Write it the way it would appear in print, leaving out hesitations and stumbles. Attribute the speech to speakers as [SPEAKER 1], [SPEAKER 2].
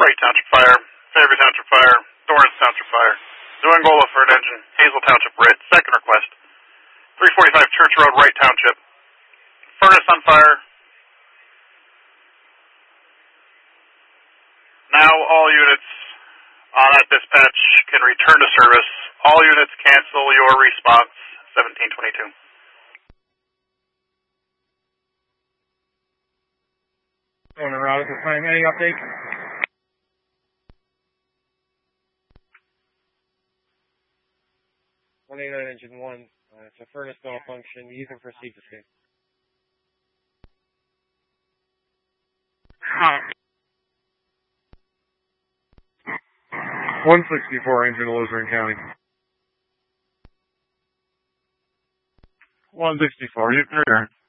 [SPEAKER 1] Wright Township Fire, Fairview Township Fire, Dorrance Township Fire, New Angola Third Engine, Hazel Township Red, second request. 345 Church Road, Wright Township. Furnace on fire. Now all units on that dispatch can return to service. All units cancel your response, 1722.
[SPEAKER 2] Owner Route, any update? 189 engine 1. It's a furnace malfunction. You can proceed to escape. 164 engine Luzerne County. 164, you can return.